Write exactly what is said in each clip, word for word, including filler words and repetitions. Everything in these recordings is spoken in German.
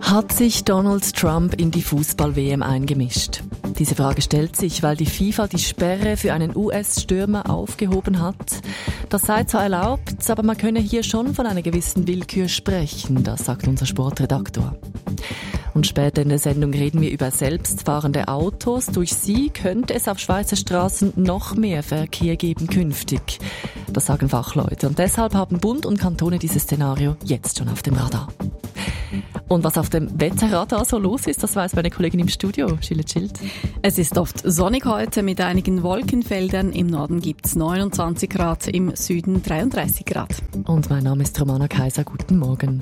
Hat sich Donald Trump in die Fußball-W M eingemischt? Diese Frage stellt sich, weil die FIFA die Sperre für einen U S-Stürmer aufgehoben hat. Das sei zwar erlaubt, aber man könne hier schon von einer gewissen Willkür sprechen, das sagt unser Sportredaktor. Und später in der Sendung reden wir über selbstfahrende Autos. Durch sie könnte es auf Schweizer Straßen noch mehr Verkehr geben künftig. Das sagen Fachleute. Und deshalb haben Bund und Kantone dieses Szenario jetzt schon auf dem Radar. Und was auf dem Wetterradar so los ist, das weiss meine Kollegin im Studio, Gillette Schild. Es ist oft sonnig heute mit einigen Wolkenfeldern. Im Norden gibt es neunundzwanzig Grad, im Süden dreiunddreißig Grad. Und mein Name ist Romana Kaiser. Guten Morgen.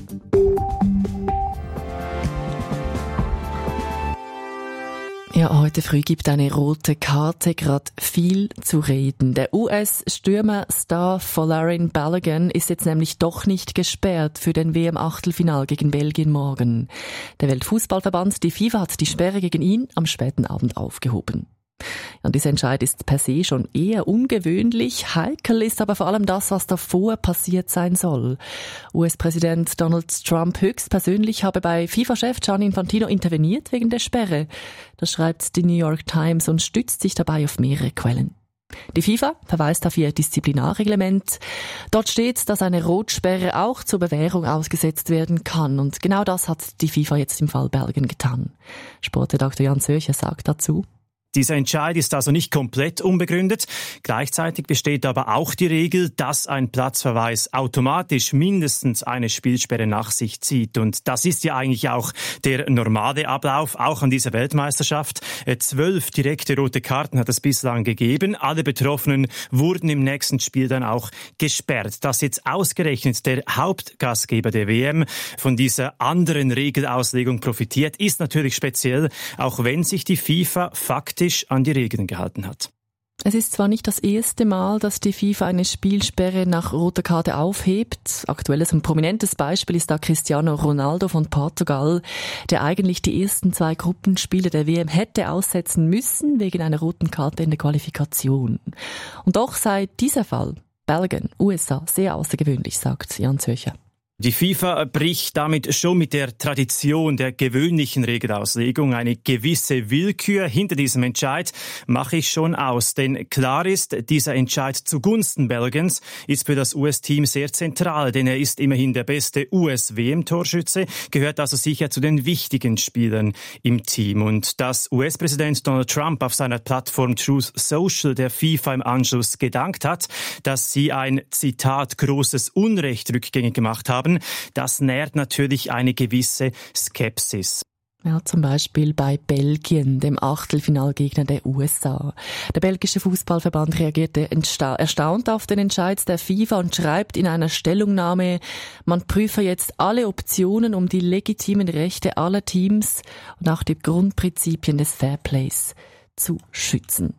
Ja, heute früh gibt eine rote Karte gerade viel zu reden. Der U S-Stürmer-Star Folarin Balogun ist jetzt nämlich doch nicht gesperrt für den W M-Achtelfinal gegen Belgien morgen. Der Weltfußballverband, die FIFA, hat die Sperre gegen ihn am späten Abend aufgehoben. Ja, dieser Entscheid ist per se schon eher ungewöhnlich. Heikel ist aber vor allem das, was davor passiert sein soll. U S-Präsident Donald Trump höchstpersönlich habe bei FIFA-Chef Gianni Infantino interveniert wegen der Sperre. Das schreibt die New York Times und stützt sich dabei auf mehrere Quellen. Die FIFA verweist auf ihr Disziplinarreglement. Dort steht, dass eine Rotsperre auch zur Bewährung ausgesetzt werden kann. Und genau das hat die FIFA jetzt im Fall Belgien getan. Sportredakteur Jan Söcher sagt dazu: Dieser Entscheid ist also nicht komplett unbegründet. Gleichzeitig besteht aber auch die Regel, dass ein Platzverweis automatisch mindestens eine Spielsperre nach sich zieht. Und das ist ja eigentlich auch der normale Ablauf, auch an dieser Weltmeisterschaft. Zwölf direkte rote Karten hat es bislang gegeben. Alle Betroffenen wurden im nächsten Spiel dann auch gesperrt. Dass jetzt ausgerechnet der Hauptgastgeber der W M von dieser anderen Regelauslegung profitiert, ist natürlich speziell, auch wenn sich die FIFA faktisch an die Regeln gehalten hat. Es ist zwar nicht das erste Mal, dass die FIFA eine Spielsperre nach roter Karte aufhebt. Aktuelles und prominentes Beispiel ist da Cristiano Ronaldo von Portugal, der eigentlich die ersten zwei Gruppenspiele der W M hätte aussetzen müssen wegen einer roten Karte in der Qualifikation. Und doch sei dieser Fall, Belgien, U S A, sehr außergewöhnlich, sagt Jan Zöcher. Die FIFA bricht damit schon mit der Tradition der gewöhnlichen Regelauslegung. Eine gewisse Willkür hinter diesem Entscheid mache ich schon aus. Denn klar ist, dieser Entscheid zugunsten Belgiens ist für das U S-Team sehr zentral. Denn er ist immerhin der beste U S-W M-Torschütze, gehört also sicher zu den wichtigen Spielern im Team. Und dass U S-Präsident Donald Trump auf seiner Plattform Truth Social der FIFA im Anschluss gedankt hat, dass sie ein, Zitat, großes Unrecht rückgängig gemacht haben, das nährt natürlich eine gewisse Skepsis. Ja, zum Beispiel bei Belgien, dem Achtelfinalgegner der U S A. Der belgische Fußballverband reagierte erstaunt auf den Entscheid der FIFA und schreibt in einer Stellungnahme, man prüfe jetzt alle Optionen, um die legitimen Rechte aller Teams und auch die Grundprinzipien des Fairplays zu schützen.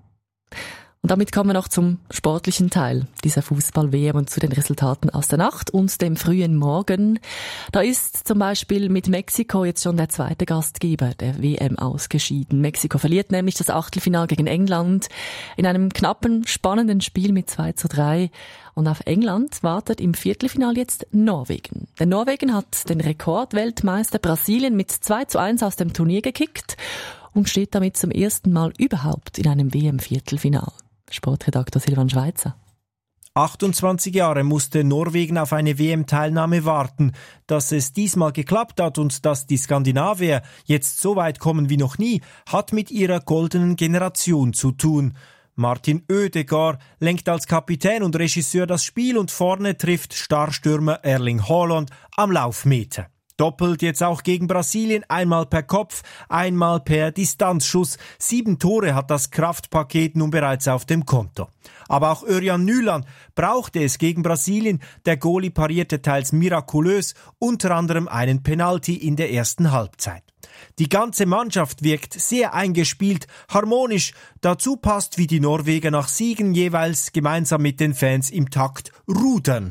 Und damit kommen wir noch zum sportlichen Teil dieser Fußball-W M und zu den Resultaten aus der Nacht und dem frühen Morgen. Da ist zum Beispiel mit Mexiko jetzt schon der zweite Gastgeber der W M ausgeschieden. Mexiko verliert nämlich das Achtelfinale gegen England in einem knappen, spannenden Spiel mit zwei zu drei. Und auf England wartet im Viertelfinale jetzt Norwegen. Denn Norwegen hat den Rekordweltmeister Brasilien mit zwei zu eins aus dem Turnier gekickt und steht damit zum ersten Mal überhaupt in einem W M-Viertelfinal. Sportredakteur Silvan Schweizer. achtundzwanzig Jahre musste Norwegen auf eine W M-Teilnahme warten. Dass es diesmal geklappt hat und dass die Skandinavier jetzt so weit kommen wie noch nie, hat mit ihrer goldenen Generation zu tun. Martin Oedegaard lenkt als Kapitän und Regisseur das Spiel und vorne trifft Starstürmer Erling Haaland am Laufmeter. Doppelt jetzt auch gegen Brasilien, einmal per Kopf, einmal per Distanzschuss. Sieben Tore hat das Kraftpaket nun bereits auf dem Konto. Aber auch Örjan Nyland brauchte es gegen Brasilien. Der Goalie parierte teils mirakulös, unter anderem einen Penalty in der ersten Halbzeit. Die ganze Mannschaft wirkt sehr eingespielt, harmonisch. Dazu passt, wie die Norweger nach Siegen jeweils gemeinsam mit den Fans im Takt rudern.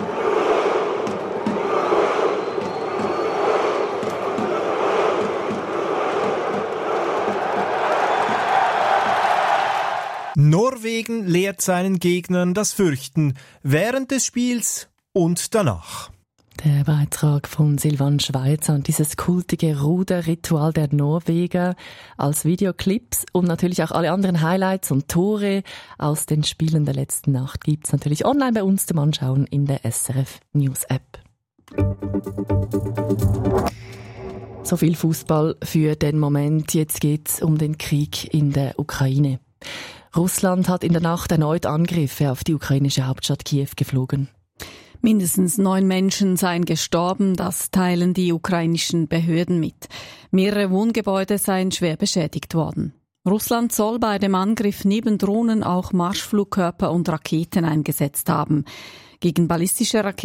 Norwegen lehrt seinen Gegnern das Fürchten während des Spiels und danach. Der Beitrag von Silvan Schweizer und dieses kultige Ruderritual der Norweger als Videoclips und natürlich auch alle anderen Highlights und Tore aus den Spielen der letzten Nacht gibt's natürlich online bei uns zum Anschauen in der S R F News App. So viel Fußball für den Moment. Jetzt geht's um den Krieg in der Ukraine. Russland hat in der Nacht erneut Angriffe auf die ukrainische Hauptstadt Kiew geflogen. Mindestens neun Menschen seien gestorben, das teilen die ukrainischen Behörden mit. Mehrere Wohngebäude seien schwer beschädigt worden. Russland soll bei dem Angriff neben Drohnen auch Marschflugkörper und Raketen eingesetzt haben. Gegen ballistische Raketen